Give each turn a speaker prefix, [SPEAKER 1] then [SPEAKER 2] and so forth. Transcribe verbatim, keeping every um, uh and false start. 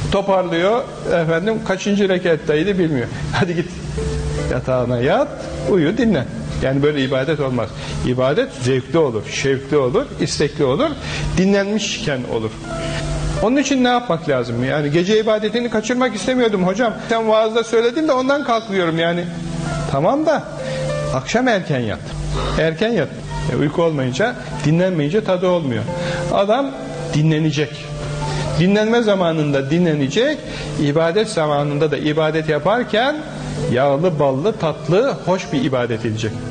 [SPEAKER 1] Toparlıyor, efendim kaçıncı rekattaydı bilmiyor. Hadi git yatağına yat, uyu, dinlen. Yani böyle ibadet olmaz. İbadet zevkli olur, şevkli olur, istekli olur, dinlenmişken olur. Onun için ne yapmak lazım? Yani gece ibadetini kaçırmak istemiyordum hocam. Sen vaazda söyledin de ondan kalkıyorum yani. Tamam da akşam erken yat. Erken yat. E, uyku olmayınca, dinlenmeyince tadı olmuyor. Adam dinlenecek. Dinlenme zamanında dinlenecek, ibadet zamanında da ibadet yaparken yağlı, ballı, tatlı, hoş bir ibadet edecek.